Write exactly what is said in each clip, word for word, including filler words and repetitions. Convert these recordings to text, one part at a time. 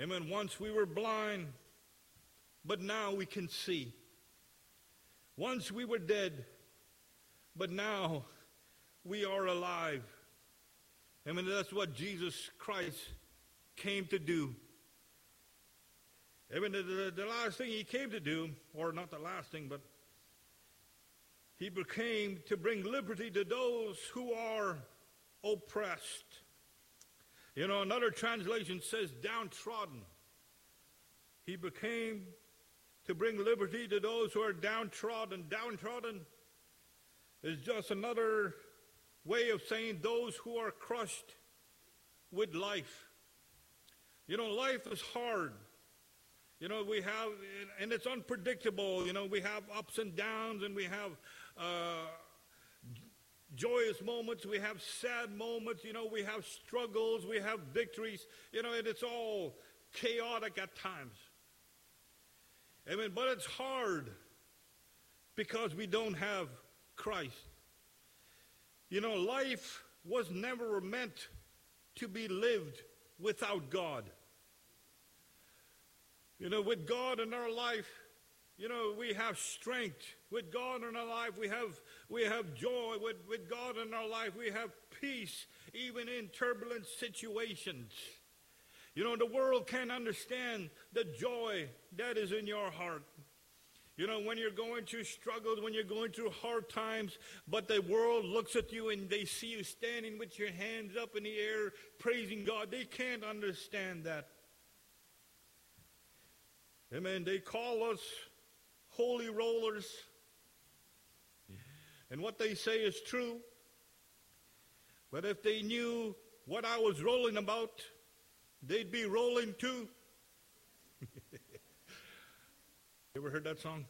Amen. Once we were blind, but now we can see. Once we were dead, but now we are alive. Amen. That's what Jesus Christ came to do. Amen. The, the, the last thing he came to do, or not the last thing, but he came to bring liberty to those who are oppressed. You know, another translation says downtrodden. He became to bring liberty to those who are downtrodden. Downtrodden is just another way of saying those who are crushed with life. You know, life is hard. You know, we have, and it's unpredictable. You know, we have ups and downs, and we have uh, joyous moments, we have sad moments, you know, we have struggles, we have victories, you know, and it's all chaotic at times. Amen. But it's hard because we don't have Christ. You know, life was never meant to be lived without God. You know, with God in our life, you know, we have strength. With God in our life, we have we have joy. With, with God in our life, we have peace, even in turbulent situations. You know, the world can't understand the joy that is in your heart. You know, when you're going through struggles, when you're going through hard times, but the world looks at you and they see you standing with your hands up in the air, praising God. They can't understand that. Amen. They call us holy rollers. And what they say is true. But if they knew what I was rolling about, they'd be rolling too. You ever heard that song?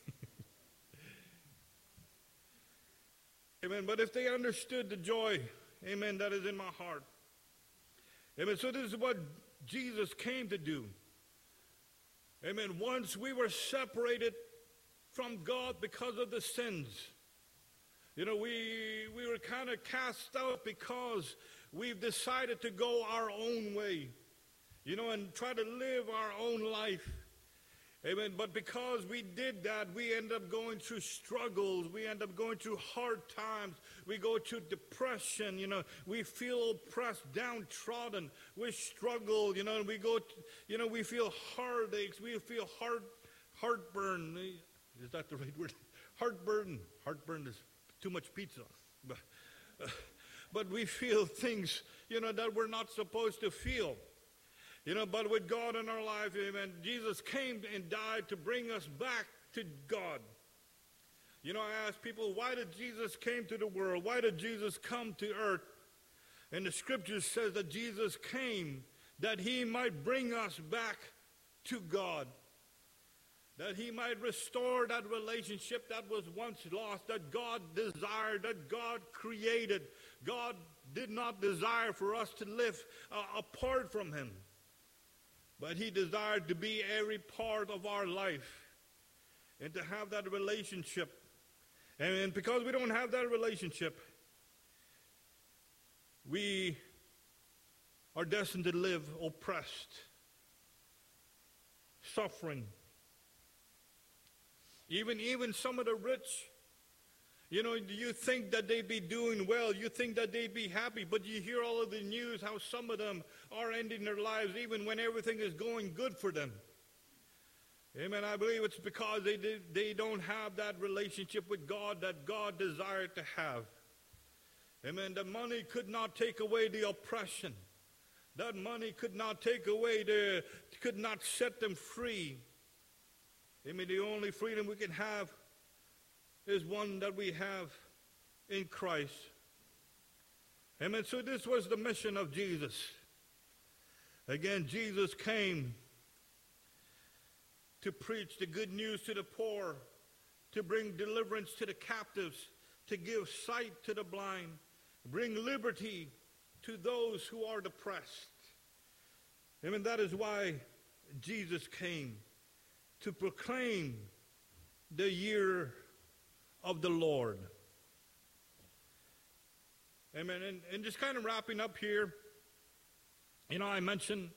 Amen. But if they understood the joy, amen, that is in my heart. Amen. So this is what Jesus came to do. Amen. Once we were separated from God because of the sins. You know, we we were kind of cast out because we've decided to go our own way. You know, and try to live our own life. Amen. But because we did that, we end up going through struggles. We end up going through hard times. We go through depression. You know, we feel oppressed, downtrodden. We struggle. You know, and we go, to, you know, we feel heartaches. We feel heart, heartburn. Is that the right word? Heartburn. Heartburn is too much pizza. But, uh, but we feel things, you know, that we're not supposed to feel. You know, but with God in our life, amen, Jesus came and died to bring us back to God. You know, I ask people, why did Jesus came to the world? Why did Jesus come to earth? And the scripture says that Jesus came that he might bring us back to God. That he might restore that relationship that was once lost, that God desired, that God created. God did not desire for us to live uh, apart from him. But he desired to be every part of our life and to have that relationship. And because we don't have that relationship, we are destined to live oppressed, suffering. Even, even some of the rich, you know, you think that they'd be doing well. You think that they'd be happy. But you hear all of the news how some of them are ending their lives even when everything is going good for them. Amen. I believe it's because they, did, they don't have that relationship with God that God desired to have. Amen. The money could not take away the oppression. That money could not take away the, could not set them free. Amen. The only freedom we can have is one that we have in Christ. Amen. So this was the mission of Jesus. Again, Jesus came to preach the good news to the poor, to bring deliverance to the captives, to give sight to the blind, bring liberty to those who are depressed. Amen. That is why Jesus came, to proclaim the year of the Lord. Amen. And, and just kind of wrapping up here, you know, I mentioned